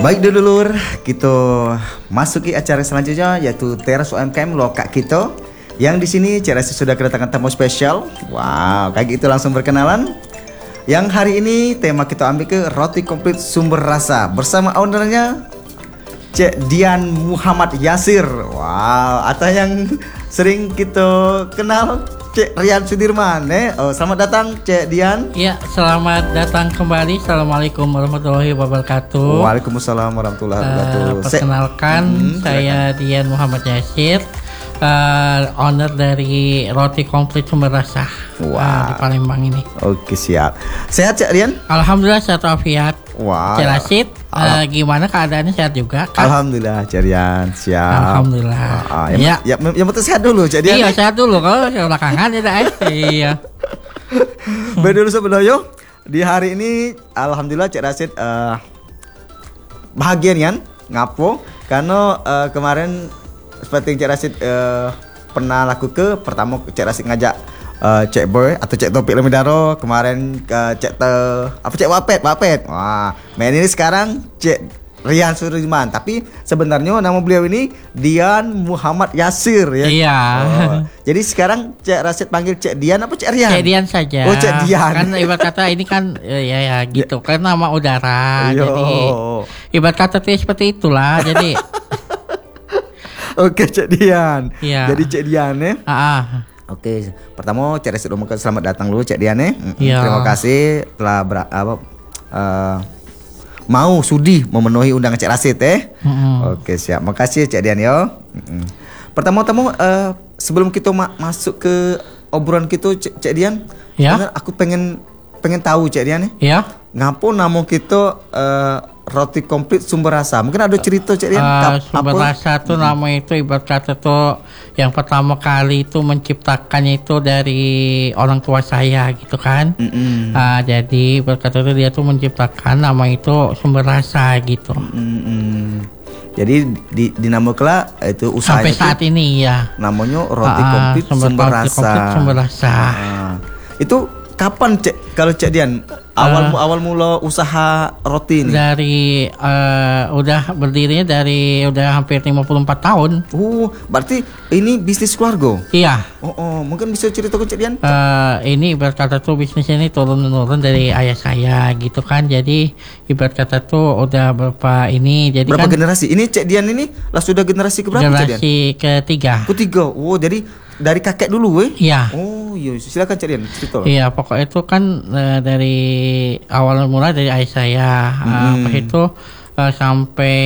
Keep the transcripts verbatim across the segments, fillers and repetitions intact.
Baik dulur, kita masuki acara selanjutnya yaitu Teras U M K M Lokak kita. Yang di sini Cik Rasid sudah kedatangan tamu spesial. Wow, kayak gitu langsung berkenalan. Yang hari ini tema kita ambil ke roti komplit sumber rasa bersama ownernya Cik Dian Muhammad Yasir. Wow, atau yang sering kita kenal Cik Rian Sudirman. Eh, oh, selamat datang Cik Dian. Ya, selamat datang kembali. Assalamualaikum warahmatullahi wabarakatuh. Waalaikumsalam warahmatullahi wabarakatuh. Uh, perkenalkan, hmm, saya Dian Muhammad Yasir, uh, owner dari roti komplit sumber rasa. Wow. uh, di Palembang ini. Oke, siap. Sehat Cik Rian? Alhamdulillah sehat walafiat. Wow. Cik Rasid, uh, gimana keadaannya, sehat juga kan? Alhamdulillah Cik Rian, siap. Alhamdulillah. Ah, yang, ya. ya, yang penting sehat dulu Cik Rian. Iya, sehat dulu. Kalau belakangan ya dah. Iya. Baik dulu sebenarnya di hari ini alhamdulillah Cik Rasid uh, bahagia Rian, ngapo karena uh, kemarin seperti Cik Rasid uh, pernah laku ke pertama Cik Rasid ngajak Uh, Cik Boy atau Cik Topik Lemidaro kemarin ke uh, Cik Te apa Cik Wapet Wapet. Wah, main ini sekarang Cik Rian Sudirman, tapi sebenarnya nama beliau ini Dian Muhammad Yasir ya. Iya. Oh, jadi sekarang Cik Rasid panggil Cik Dian apa Cik Rian? Cik Dian saja. Oh, Cik Dian. Kan ibarat kata ini kan ya ya gitu. Kan nama udara. Yo. Jadi ibarat kata tuh seperti itulah. Jadi Oke, Cik Dian. Iya. Jadi Cik Dian ya. Ah. Oke, pertama Cik Rasid ucapkan selamat datang dulu Cik Dian ya. Ya. Terima kasih telah ber, apa, uh, mau sudi memenuhi undangan Cik Rasid eh. Mm-hmm. Oke, siap. Makasih Cik Dian ya. Mm-hmm. Pertama-tama uh, sebelum kita ma- masuk ke obrolan kita Cik, Cik Dian, ya. Aku pengen pengen tahu Cik Dian ya. Ya. Ngapo nama kita uh, roti komplit sumber rasa? Mungkin ada cerita Cik Dian. Uh, sumber apa? rasa tuh mm-hmm. nama itu ibarat kata tuh yang pertama kali itu menciptakannya itu dari orang tua saya gitu kan. Mm-hmm. Uh, jadi ibarat kata tuh dia tuh menciptakan nama itu sumber rasa gitu. Mm-hmm. Jadi di dinamakanlah itu usahanya sampai saat itu, ini ya. Namanya roti uh, komplit sumber, sumber rasa. Komplit sumber rasa. Uh, itu kapan Cek kalau Cik Dian awal uh, awal mula usaha roti ini? Dari uh, udah berdirinya dari udah hampir lima puluh empat tahun. Oh, berarti ini bisnis keluarga? Iya. Oh, oh mungkin bisa cerita ke Cik Dian? Uh, ini ibarat kata tuh bisnis ini turun-menurun dari ayah saya gitu kan. Jadi ibarat kata tuh udah berapa ini jadi berapa kan generasi? Ini Cik Dian ini lah sudah generasi keberapa Cik Dian? Generasi ketiga. Ketiga. Oh, jadi dari kakek dulu weh? Iya. Oh, iya silakan Cik Dian cerita. Iya, pokoknya itu kan uh, dari awal mula dari ayah saya. Hmm. Uh, pas itu uh, sampai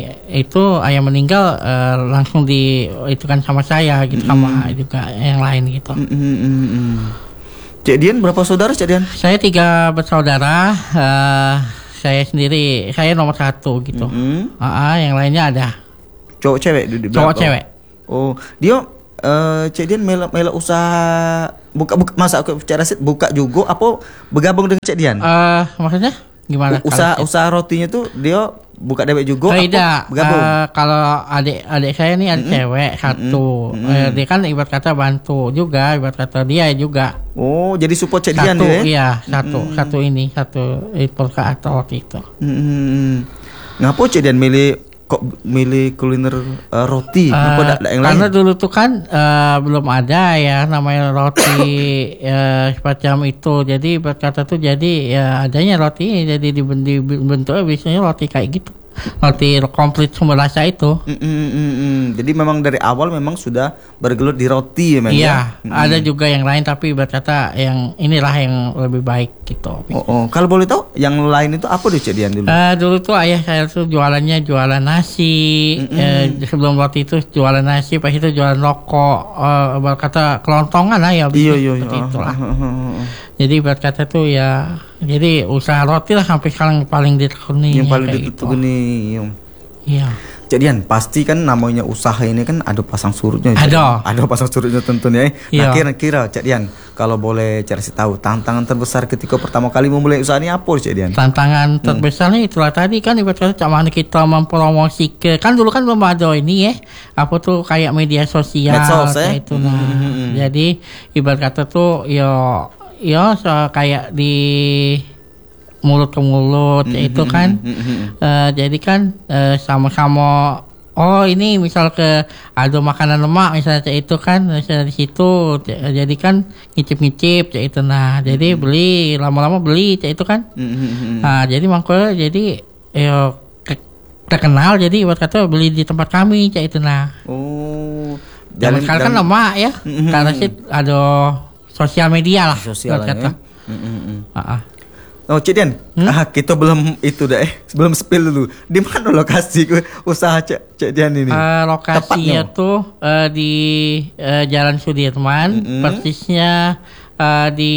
itu ayah meninggal uh, langsung di itu kan sama saya gitu hmm. sama juga yang lain gitu. Hmm, hmm, hmm, hmm. Cik Dian berapa saudara Cik Dian? Saya tiga bersaudara. Uh, saya sendiri saya nomor satu gitu. Hmm. Uh, uh, yang lainnya ada. Cowok cewek? Cowok cewek. Oh, dia Uh, Cik Dian mela, mela usaha buka, buka masa aku Cik Rasid buka juga apa bergabung dengan Cik Dian? Uh, maksudnya gimana? Usaha usaha rotinya tuh dia buka dewek juga Tidak, apa bergabung? Uh, kalau adik adik saya nih ada mm-hmm. cewek satu, mm-hmm. uh, dia kan ibarat kata bantu juga, ibarat kata dia juga. Oh, jadi support Cik Dian dia? Ya? Iya, satu mm-hmm. satu ini satu impor ke atau gitu. Mm-hmm. Ngapa Cik Dian milih kok milih kuliner uh, roti? Uh, yang karena lain? dulu tuh kan uh, belum ada ya namanya roti uh, semacam itu. Jadi berkata tuh jadi ya adanya roti jadi dibentuknya biasanya roti kayak gitu. Roti komplit sumber rasa itu. Mm, mm, mm, mm. Jadi memang dari awal memang sudah bergelut di roti ya memang. Iya, ya? Ada mm. juga yang lain tapi berkata yang inilah yang lebih baik gitu. Oh, oh. Kalau boleh tahu yang lain itu apa deh Cik Dian dulu? Uh, dulu tuh ayah saya tuh jualannya jualan nasi. Mm-hmm. Uh, sebelum roti itu jualan nasi, pas itu jualan rokok. Uh, berkata kelontongan lah ya. Iya iya. Seperti itulah. Jadi berkata tuh ya, jadi usaha roti lah sampai sekarang paling ditekuni. Yang paling ditekuni. Iya. Cik Dian, pasti kan namanya usaha ini kan ada pasang surutnya. Ada. Ada pasang surutnya tentunya. Iya. Nah kira-kira Cik Dian, kalau boleh Cik Rasid tahu tantangan terbesar ketika pertama kali memulai usaha ini apa Cik Dian? Tantangan terbesarnya hmm. itulah tadi kan ibarat kata mana kita mempromosikan, kan dulu kan belum ada ini ya, apa tuh kayak media sosial medsos, kayak eh? itu nah. Hmm. Jadi ibarat kata tuh ya ya so, kayak di mulut ke mulut mm-hmm. itu kan mm-hmm. uh, jadi kan uh, sama-sama oh ini misal ke ada makanan lemak misalnya cek itu kan misalnya di situ jadi kan ngicip-ngicip cek itu nah jadi mm-hmm. beli lama-lama beli cek itu kan mm-hmm. nah jadi makanya jadi yo terkenal jadi buat kata beli di tempat kami cek itu nah oh zaman sekarang kan lemak ya mm-hmm. karena sih ada sosial media lah sosial buat kata ya. mm-hmm. uh-uh. Oh Cik Dian, hmm? ah, kita belum itu dah eh belum spill dulu. Di mana lokasi usaha Cik, Cik Dian ini? Uh, lokasinya Tepatnya. tuh uh, di uh, Jalan Sudirman, mm-hmm. persisnya uh, di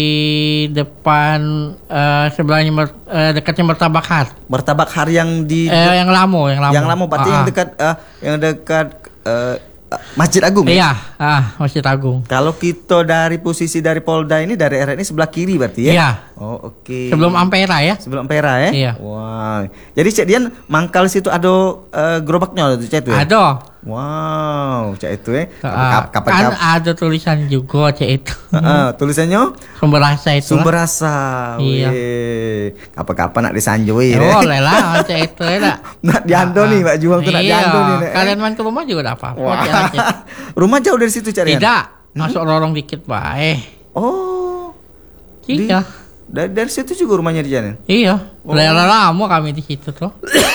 depan uh, sebelahnya uh, dekatnya Martabak Har. Martabak Har yang di uh, yang Lamo, yang Lamo. Yang Lamo berarti uh-huh. yang dekat uh, yang dekat uh, Masjid Agung ya? Iya, ah, Masjid Agung. Kalau kita dari posisi dari Polda ini dari R R ini sebelah kiri berarti ya? Iya. Oh oke. Okay. Sebelum Ampera ya? Sebelum Ampera ya? Iya. Wow. Jadi Cik Dian mangkal situ ada uh, gerobaknya itu Cik itu? Ada. Wow, Cik itu ya? Uh, kan ada tulisan juga Cik itu. Uh, tulisannya? Sumber rasa itu. Sumber rasa. Iya. Kapan-kapan nak disanjoi ya? Boleh lah Cik itu ya. Nak diando nih Mbak Juang tuh nak diando nih. Kalian main ke rumah juga tak apa-apa. Rumah jauh dari situ Cik Dian? Tidak, masuk lorong dikit baik. Oh. Iya. Dari, dari situ juga rumahnya di sana? Iya. Oh. Udah lama kami di situ tuh.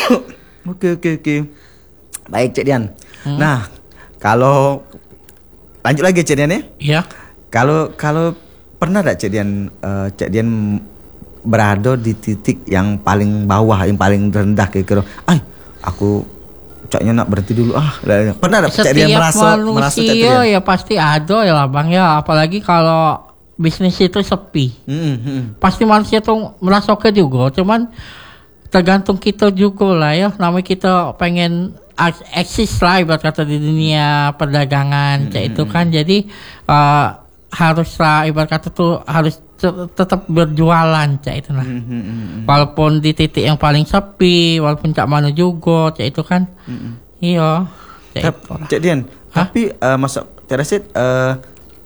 Oke oke oke. Baik Cik Dian. Hmm. Nah, kalau lanjut lagi Cik Dian ya? Iya. Kalau kalau pernah tak Cik Dian uh, Cik Dian berada di titik yang paling bawah, yang paling rendah kira-kira. Ay, aku caknya nak berhenti dulu ah. Pernah tak Cik Dian merasa merasa Cik Dian? Ya pasti ada ya lah Bang ya, apalagi kalau bisnis itu sepi. Hmm, hmm. Pasti manusia tuh merasa oke juga, cuman tergantung kita juga lah ya. Namanya kita pengen eksis lah ibarat kata di dunia perdagangan hmm. itu kan. Jadi uh, haruslah ibarat kata tuh harus t- tetap berjualan cak itu lah. Hmm, hmm, hmm. Walaupun di titik yang paling sepi, walaupun cak mana juga cak itu kan. Hmm. Iya. Cak Dian, tapi uh, masuk terasit uh,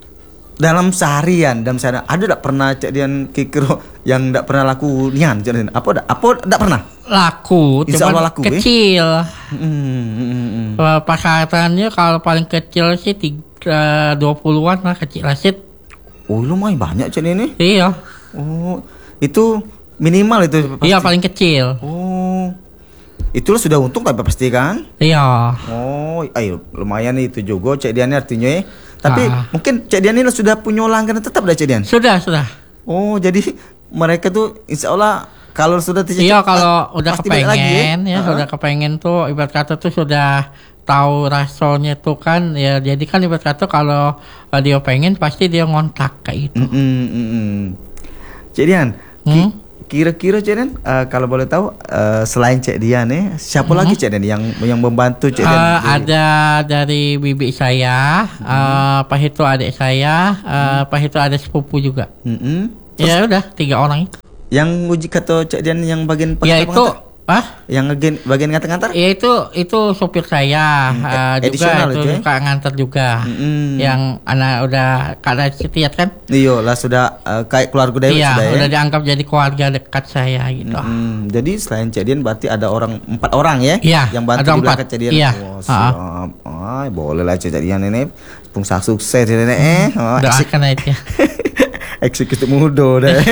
dalam seharian, dalam seharian ada tak pernah Cik Dian kikiro yang tak pernah laku nian Cik Dian? Apa apa tak pernah? Laku, cuma laku, kecil. Eh? Hmm, hmm, hmm. Pasarannya kalau paling kecil sih tiga dua puluhan lah kecil asit. Oh lumayan banyak Cik ini? Iya. Oh itu minimal itu? Pasti. Iya paling kecil. Oh itulah sudah untung tapi pasti kan? Iya. Oh ayo lumayan itu juga Cik Dian artinya. Tapi ah. mungkin Cik Dian ini sudah punya langganan tetap dah Cik Dian? Sudah, sudah. Oh, jadi mereka tuh insya Allah kalau sudah terjadi iya, kalau udah kepengen lagi, ya, ya uh-huh. sudah kepengen tuh ibarat kata tuh sudah tahu rasanya tuh kan ya, jadi kan ibarat kata kalau uh, dia pengen pasti dia ngontak kayak itu. Mm-hmm. Cik Dian, hmm? ki- kira-kira Cik Dian uh, kalau boleh tahu uh, selain Cik Dian nih siapa mm-hmm. lagi Cik Dian yang yang membantu Cik Dian? Uh, ada dari bibi saya, mm-hmm. uh, pas itu adik saya, uh, pas itu ada sepupu juga. Mm-hmm. Ya udah tiga orang itu. Yang uji kata Cik Dian yang bagian ya itu ah yang bagian bagian ngantar-ngantar? Ya itu itu sopir saya hmm, uh, juga itu ya? Suka ngantar juga. Hmm. Yang anak udah kada setiap kan? Iya lah sudah uh, kayak keluarga Dewi iya, sudah ya. Udah dianggap jadi keluarga dekat saya gitu. Hmm. Jadi selain Cik Dian berarti ada orang empat orang ya? Iya. Yang bantu ada di belakang Cik Dian. Iya. Oh, siap. Ah, boleh lah Cik Dian ini pengusaha sukses ini eh. Oh, doakan aja. Eksekutif muda deh.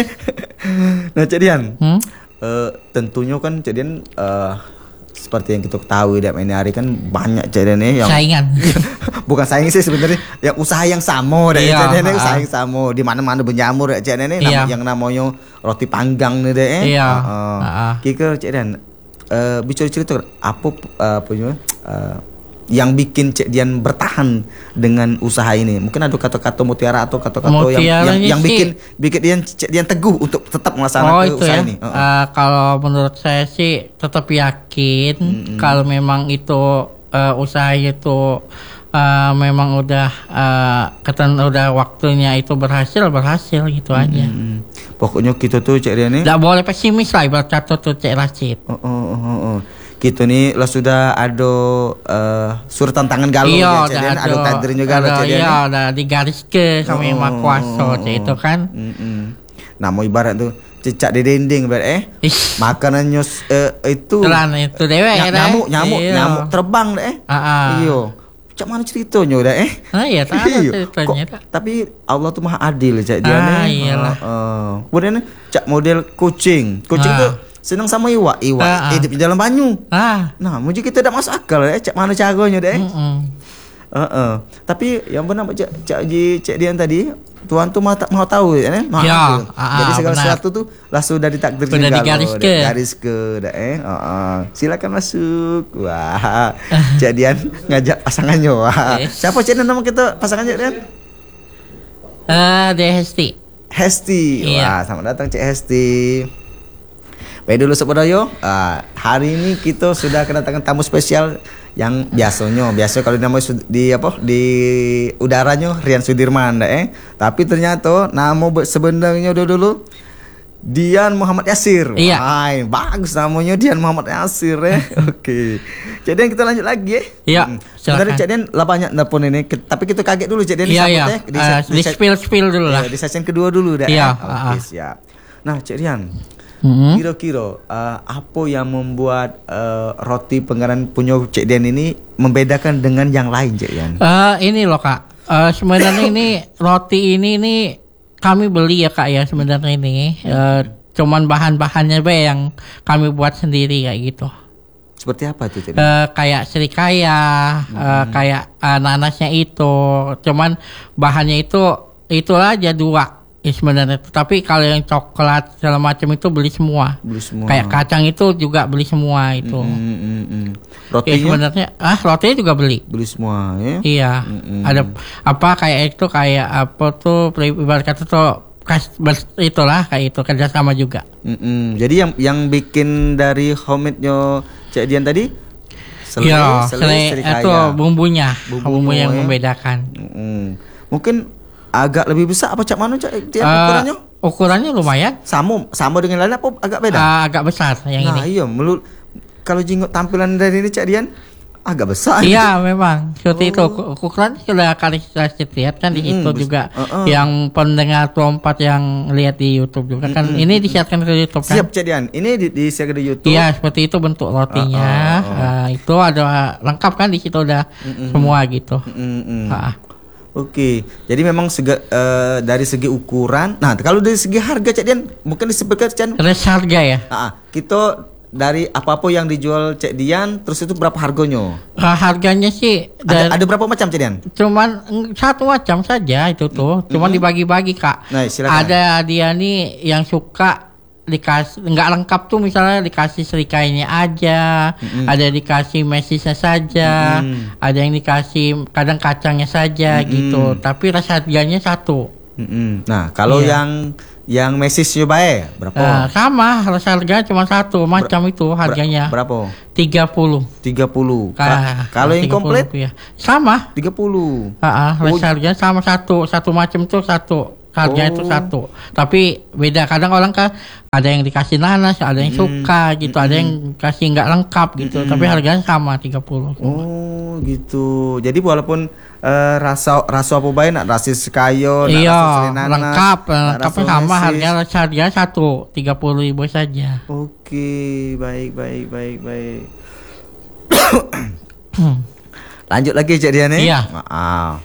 Nah Cik Dian. Hmm? Uh, tentunya kan Cik Dian uh, seperti yang kita ketahui di ini hari kan banyak Cik Dian yang saingan. Bukan saing sih sebenarnya, yang usaha yang sama deh iya, Cik Dian usaha yang sama di mana-mana berjamur Cik Dian ini iya. Yang namanya roti panggang nih deh. Iya. Uh, uh. Kira Cik Dian uh, bicara cerita apa uh, punya uh, yang bikin Cik Dian bertahan dengan usaha ini. Mungkin ada kata-kata mutiara atau kata-kata yang yang, yang bikin bikin Dian Cik Dian teguh untuk tetap melaksanakan oh, itu usaha ya? ini. Uh-uh. Uh, kalau menurut saya sih tetap yakin mm-hmm. kalau memang itu uh, usaha itu uh, memang udah uh, keten udah waktunya itu berhasil berhasil gitu mm-hmm. aja. Pokoknya kita tuh Cik Dian ini nggak boleh pesimis lah ibarat kata tuh Cik Rashid. Oh, oh, oh, oh. Kita nih lo sudah ada uh, surat tantangan galau iya, ya Cik Dian, ada takdirnya galau Cik Dian. Iya, udah digaris ke sama yang maha kuasa Cik itu kan. Mm-mm. Nah mau ibarat tuh cicak di dinding ber eh. Ih. Makanannya uh, itu Telan itu dewe ny- nyamuk nyamuk Iya. nyamuk terbang deh. Heeh. Iyo. Cak mana ceritanya udah eh? Ah iya tahu Iyo. ceritanya. Kok- tapi Allah tuh maha adil cak dia Ah, nih. iyalah. Heeh. Kemudian cak model kucing. Kucing Ah. tuh senang sama iwak, iwak Ah, ah. hidup di dalam banyu. Ah. Nah, mungkin kita tidak masuk akal eh cak mana caranya deh. Mm-mm. Heeh. Tapi yang benar cak cak Ji cak Dian tadi, Tuhan tuh maha, maha tahu ya, eh? Maha Ya, adil. ah, Jadi segala benar. sesuatu tuh lah sudah ditakdir Sudah juga digaris loh, ke. garis ke dah eh. Heeh. Silakan masuk. Wah. Cak Dian ngajak pasangannya. Wah. Eh. Siapa cak nama kita pasangannya Dian? Eh, Dehesti. Hesti. Iya. Wah, selamat datang Cik Hesti. Baik dulu Sobat Royo. Ah, hari ini kita sudah kedatangan tamu spesial yang biasanya biasa kalau namanya sud- di apa di udaranya Rian Sudirman dah, eh. Tapi ternyata nama be- sebenarnya dulu dulu Dian Muhammad Yasir. Iya. Hai, bagus namanya Dian Muhammad Yasir eh. Oke. Jadi kita lanjut lagi eh. Iya, Hmm. silakan. Sebenarnya Cik Dian lah banyak nelpon ini, Ke- tapi kita kaget dulu Cik Dian Iya iya. disambut, eh. Di, Eh, se- Di se- spill spill dulu lah. Ya, di session kedua dulu dah. Iya, eh. Oke, ah, ah. siap. Nah, Cik Rian, Mm-mm. kira-kira eh, apa yang membuat eh, roti penggaran punya Cik Dian ini membedakan dengan yang lain, Cik Dian? Eh, ini loh Kak. Eh, sebenarnya ini roti ini ini kami beli ya Kak ya sebenarnya ini. Eh, cuman bahan-bahannya be yang kami buat sendiri kayak gitu. Seperti apa tuh, Cik Dian? Eh, kayak serikaya, eh, kayak eh, nanasnya itu. Cuman bahannya itu itu aja dua. Ya, sebenarnya. Tapi kalau yang coklat segala macam itu beli semua. Beli semua. Kayak kacang itu juga beli semua itu. Mm, mm, mm. Ya, Rotinya sebenarnya ah rotinya juga beli. beli semua ya? Iya. Mm-mm. Ada apa kayak itu kayak apa tuh ibarat kata tuh kas bers- itulah kayak itu kerjasama juga. Mm-mm. Jadi yang yang bikin dari homemade-nya Cik Dian tadi? Selai, Iya, selai, selai serikaya. itu bumbunya, Bumbunya, bumbu yang ya. membedakan. Mm-mm. Mungkin agak lebih besar apa Cak Mano Cak Dian Eh, ukurannya? ukurannya lumayan, Sama sama dengan lain apa agak beda? ah, agak besar yang Nah, ini. iya, menurut kalau jenggot tampilan dari ini Cak Dian agak besar. Iya memang seperti itu. Oh. Uku- Ukuran sudah kali saya lihat kan di Mm-mm, situ bes- juga. uh-uh. Yang pendengar tempat yang lihat di YouTube juga kan. Mm-mm, Ini disiarkan ke YouTube kan. Siap Cak Dian. Ini di, di share di YouTube. Iya seperti itu bentuk rotinya. Uh, uh, uh. Ah, itu ada lengkap kan di situ udah Mm-mm. semua gitu. Mm-mm. Ah. Oke, jadi memang sega, eh, dari segi ukuran. Nah, kalau dari segi harga Cak Dian mungkin disebutkan Cak. Terus harga ya. Ah, kita dari apa-apa yang dijual Cak Dian, terus itu berapa harganya? Ah, harganya sih Ada, dan ada berapa macam Cak Dian? cuman mm, satu macam saja itu tuh. Cuman dibagi-bagi Kak. Nah, silakan. Ada dia nih yang suka dikasih nggak lengkap tuh misalnya dikasih serikainya aja, Mm-mm. ada dikasih mesisnya saja, Mm-mm. ada yang dikasih kadang kacangnya saja Mm-mm. gitu. Tapi rasa harganya satu. Mm-mm. Nah, kalau Iya. yang yang mesisnya bae berapa? Nah, sama rasa harganya cuma satu macam itu Ber- harganya berapa? tiga puluh. tiga puluh. Ah, Ka- kalau yang tiga puluh komplit rupiah. Sama. tiga puluh. Ah, ah, Oh. rasa harganya sama satu satu macam tuh satu harganya itu Oh. satu tapi beda kadang orang kan ada yang dikasih nanas ada yang suka gitu ada yang kasih nggak lengkap gitu tapi harganya sama tiga puluh. Oh, gitu. Jadi walaupun eh, rasa rasa apa bae nak rasa sekayo, nak Iya rasa selinanas, lengkap nak lengkapnya rasa sama mesis. harganya harganya satu tiga puluh ribu saja. Oke, baik baik baik baik. Hmm. Lanjut lagi Cak Dian nih. Iya. Maaf.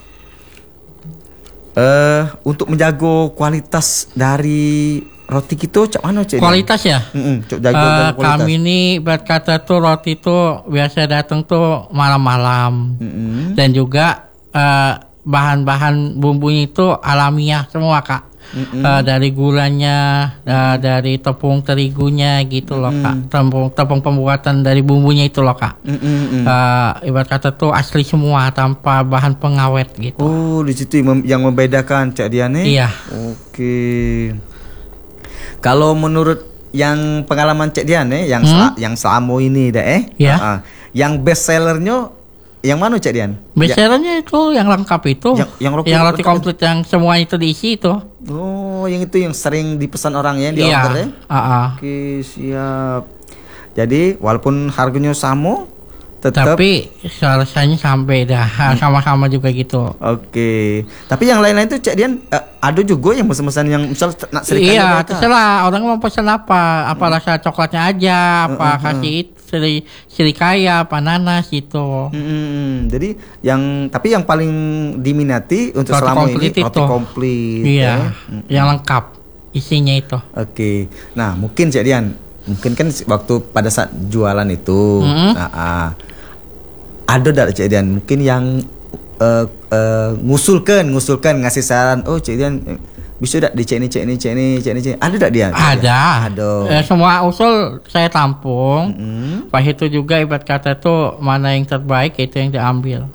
Eh, untuk menjaga kualitas dari roti kita cak mana Cak Dian? Kualitas ya. Mm-mm, cak jaga, Eh, jaga kualitas. kami ini berkata tuh roti tuh biasa datang tuh malam-malam Mm-mm. dan juga eh, bahan-bahan bumbunya itu alamiah semua Kak. Mm-mm. Eh, dari gulanya, eh, dari tepung terigunya gitu loh Kak. Tepung tepung pembuatan dari bumbunya itu loh Kak. Mm-mm. Eh, ibarat kata tuh asli semua tanpa bahan pengawet gitu. Oh, di situ yang mem- yang membedakan Cak Dian nih. Iya. Oke. Kalau menurut yang pengalaman Cak Dian nih, yang Hmm? sel- yang selama ini dah eh, Iya. ah, ah. yang best sellernya yang mana Cak Dian? Ya- Bestsellernya itu yang lengkap itu, Yang- yang roti- roti roti- komplit yang semua itu diisi itu. Oh, yang itu yang sering dipesan orang ya di Iya. order ya. Ah, ah. Oke, siap. Jadi walaupun harganya sama, tetap. Tapi selesainya sampai dah hmm. sama-sama juga gitu. Oke. Tapi yang lain-lain tuh Cak Dian uh, ada juga yang pesan-pesan yang misal nak serikaya. Iya, mereka. terserah orang mau pesan apa, apa hmm. rasa coklatnya aja, apa hmm, kasih hmm. seri serikaya, apa nanas gitu. Hmm, jadi yang tapi yang paling diminati untuk roti selama ini itu. roti komplit. Iya, ya. hmm. yang lengkap isinya itu. Oke. Nah, mungkin Cak Dian, mungkin kan waktu pada saat jualan itu, hmm. nah, ah, ada dak Cik Dian mungkin yang uh, uh, ngusulkan ngusulkan ngasih saran, oh Cik Dian bisa dak dicek ini cek ini cek ini cek ini cek ada dak dia? Ada. Ada. Eh, semua usul saya tampung. Mm-hmm. Pas itu juga ibarat kata tuh mana yang terbaik itu yang diambil.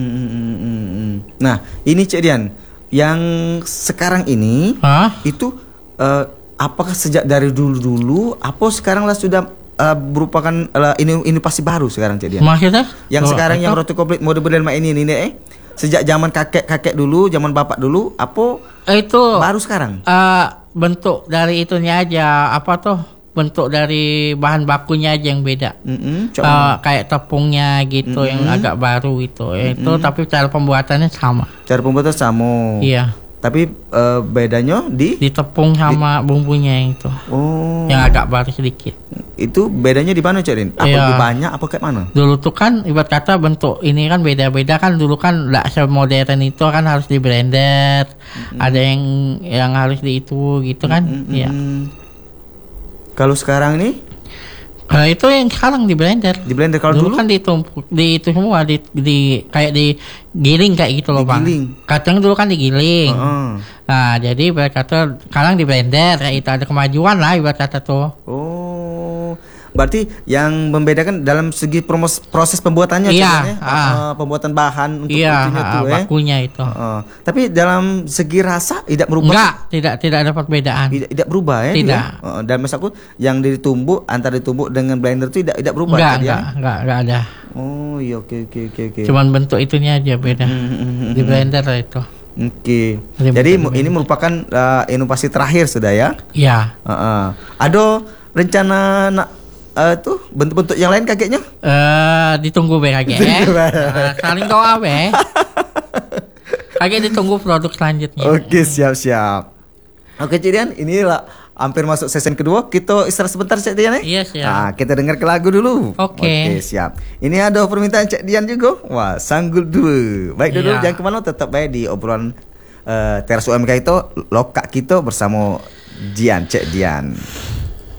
Mm-hmm. Nah ini Cik Dian yang sekarang ini Hah? itu uh, apakah sejak dari dulu-dulu apa sekarang lah sudah Uh, merupakan uh, ini inovasi baru sekarang Cik Dian. Maksudnya? Yang oh, sekarang itu? yang roti komplit model-model ini ini eh sejak zaman kakek-kakek dulu, zaman bapak dulu, apa itu baru sekarang? Uh, bentuk dari itunya aja, apa tuh? Bentuk dari bahan bakunya aja yang beda. Mm-hmm, uh, kayak tepungnya gitu mm-hmm. yang agak baru itu. Mm-hmm. Itu tapi cara pembuatannya sama. Cara pembuatan sama. Iya. Tapi uh, bedanya di di tepung sama di... bumbunya yang itu. Oh. Yang agak baru sedikit. Itu bedanya di mana Cak Din? Apa ya. Lebih banyak apa kayak mana? Dulu tuh kan ibarat kata bentuk ini kan beda-beda kan, dulu kan enggak semodern itu kan harus di blender. Mm-hmm. Ada yang yang harus di itu gitu kan. Iya. Mm-hmm. Kalau sekarang ini? Kalau itu yang sekarang di blender. Di blender kalau dulu, dulu kan ditumpuk di itu semua di, di kayak digiling kayak gitu loh Bang. Kadang dulu kan digiling. Uh-uh. Nah, jadi ibarat kata sekarang di blender kayak itu ada kemajuan lah ibarat kata tuh. Oh. Berarti yang membedakan dalam segi promos, proses pembuatannya iya, ah. uh, pembuatan bahan untuk iya, itunya ah, tuh bakunya eh. itu. Uh, tapi dalam segi rasa tidak berubah. Enggak, tidak tidak ada perbedaan. Tidak, tidak berubah ya. Tidak. Uh, dan maksudku yang ditumbuk antara ditumbuk dengan blender itu tidak tidak berubah. Enggak, kan, enggak, ya? enggak, enggak ada. Oh, iya oke oke oke oke. Cuman bentuk itunya aja beda. Mm-hmm. Di blender itu. Oke. Okay. Jadi m- ini merupakan uh, inovasi terakhir sudah ya? Iya. Uh-uh. Ada rencana nak uh, tuh bentuk-bentuk yang lain kakeknya? Eh uh, ditunggu be kakek. uh, saling doa be. Kakek ditunggu produk selanjutnya. Oke, okay, siap-siap. Oke, Cik Dian, inilah hampir masuk season kedua. Kita istirahat sebentar Cik Dian ya? Iya, siap. Nah, kita dengar ke lagu dulu. Oke. Okay. Oke, okay, siap. Ini ada permintaan Cik Dian juga. Wah, Sanggul dua. Baik dulu, iya. Jangan kemana, tetap baik di obrolan uh, Teras U M K itu lokak kita bersama Dian, Cik Dian.